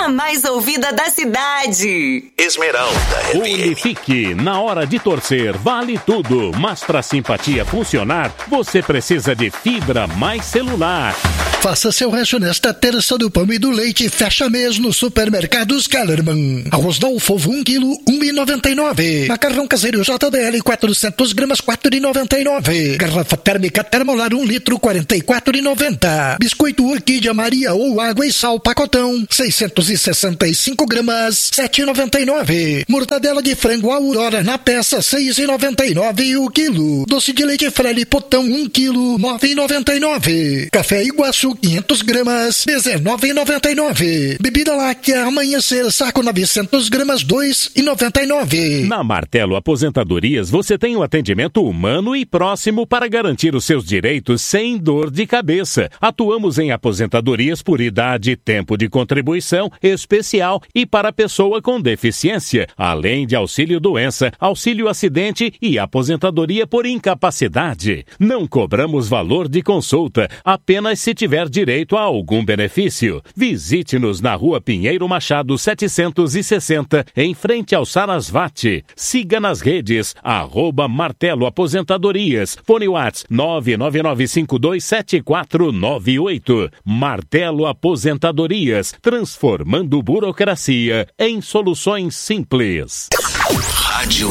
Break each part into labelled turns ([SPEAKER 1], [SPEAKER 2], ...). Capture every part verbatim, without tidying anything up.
[SPEAKER 1] a mais ouvida da cidade.
[SPEAKER 2] Esmeralda F M.
[SPEAKER 3] Unifique, na hora de torcer, vale tudo, mas para simpatia funcionar, você precisa de fibra mais celular.
[SPEAKER 4] Faça seu rancho nesta terça do pão e do leite. Fecha mês no Supermercados Kellerman. Arroz Dolfo, um quilo, um real e noventa e nove centavos. Macarrão caseiro J D L, quatrocentas gramas, quatro reais e noventa e nove centavos. Garrafa térmica Termolar, um litro, quarenta e quatro reais e noventa centavos. Biscoito Orquídea Maria ou água e sal pacotão, seiscentas e sessenta e cinco gramas, sete reais e noventa e nove centavos. Mortadela de frango Aurora na peça, seis reais e noventa e nove centavos o quilo. Doce de leite Frele Potão, um quilo, nove reais e noventa e nove centavos. Café Iguaçu, quinhentas gramas, dezenove reais e noventa e nove centavos. Bebida láctea Amanhecer, saco novecentas gramas, dois reais e noventa e nove centavos.
[SPEAKER 3] Na Martelo Aposentadorias, você tem um atendimento humano e próximo para garantir os seus direitos sem dor de cabeça. Atuamos em aposentadorias por idade, tempo de contribuição especial e para pessoa com deficiência, além de auxílio doença, auxílio acidente e aposentadoria por incapacidade. Não cobramos valor de consulta, apenas se tiver direito a algum benefício. Visite-nos na Rua Pinheiro Machado setecentos e sessenta, em frente ao Sarasvati. Siga nas redes, arroba Martelo Aposentadorias. Fone Whats nove nove nove cinco dois sete quatro nove oito. Martelo Aposentadorias, transformando burocracia em soluções simples.
[SPEAKER 2] Rádio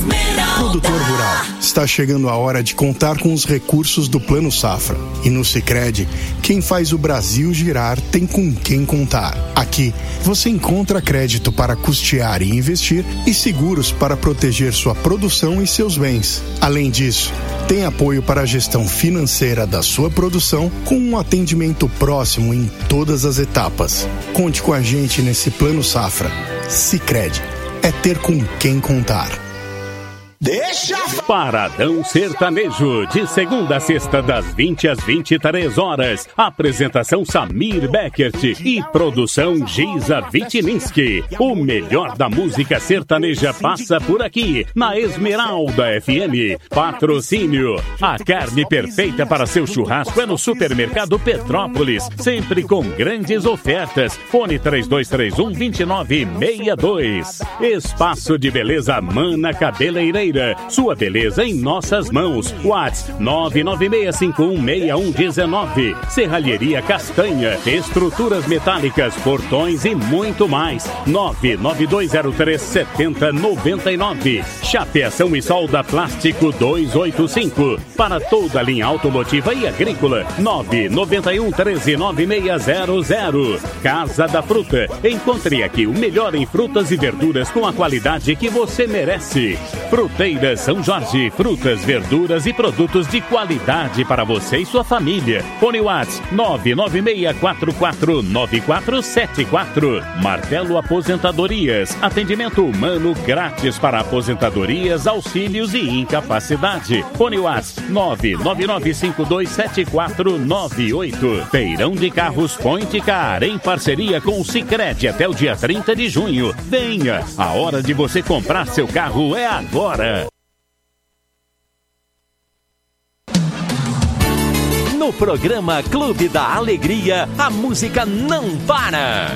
[SPEAKER 5] Produtor Rural, está chegando a hora de contar com os recursos do Plano Safra. E no Sicredi, quem faz o Brasil girar tem com quem contar. Aqui, você encontra crédito para custear e investir e seguros para proteger sua produção e seus bens. Além disso, tem apoio para a gestão financeira da sua produção com um atendimento próximo em todas as etapas. Conte com a gente nesse Plano Safra. Sicredi, é ter com quem contar.
[SPEAKER 3] Deixa Paradão Sertanejo, de segunda a sexta, das vinte às vinte e três horas. Apresentação Samir Beckert e produção Giza Vitininski. O melhor da música sertaneja passa por aqui, na Esmeralda F M. Patrocínio: a carne perfeita para seu churrasco é no Supermercado Petrópolis, sempre com grandes ofertas. Fone três dois três um, dois nove seis dois. Espaço de Beleza Mana Cabeleireira. Sua beleza em nossas mãos. WhatsApp nove nove seis cinco um seis um um nove. Serralheria Castanha, estruturas metálicas, portões e muito mais. nove nove dois zero três sete zero nove nove. Chapeação e solda Plástico duzentos e oitenta e cinco. Para toda a linha automotiva e agrícola. nove nove um um três nove seis zero zero. Casa da Fruta. Encontre aqui o melhor em frutas e verduras com a qualidade que você merece. Fruteira São Jorge, frutas, verduras e produtos de qualidade para você e sua família. Fone WhatsApp nove nove seis quatro quatro nove quatro sete quatro. Martelo Aposentadorias, atendimento humano grátis para aposentadorias, auxílios e incapacidade. Fone WhatsApp nove nove nove cinco dois sete quatro nove oito. Feirão de Carros Point Car, em parceria com o Sicredi até o dia trinta de junho. Venha, a hora de você comprar seu carro é agora.
[SPEAKER 6] No programa Clube da Alegria, a música não para.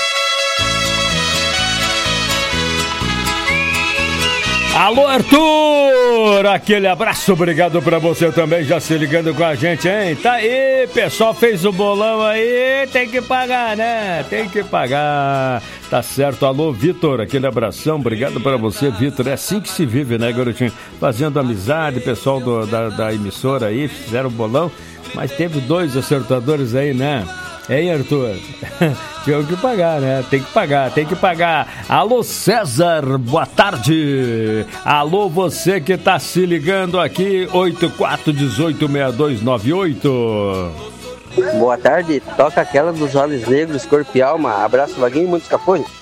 [SPEAKER 7] Alô, Arthur! Aquele abraço, obrigado pra você também, já se ligando com a gente, hein? Tá aí, pessoal, fez o bolão aí, tem que pagar, né? Tem que pagar. Tá certo, alô, Vitor, aquele abração, obrigado pra você, Vitor. É assim que se vive, né, garotinho? Fazendo amizade, pessoal do, da, da emissora aí, fizeram o bolão, mas teve dois acertadores aí, né? Hein, Arthur? Tinha que pagar, né? Tem que pagar, tem que pagar. Alô, César, boa tarde. Alô, você que tá se ligando aqui, oito quatro um oito seis dois nove oito.
[SPEAKER 8] Boa tarde, toca aquela dos olhos negros, corpo e alma. Abraço, Vaguinho e muitos capões.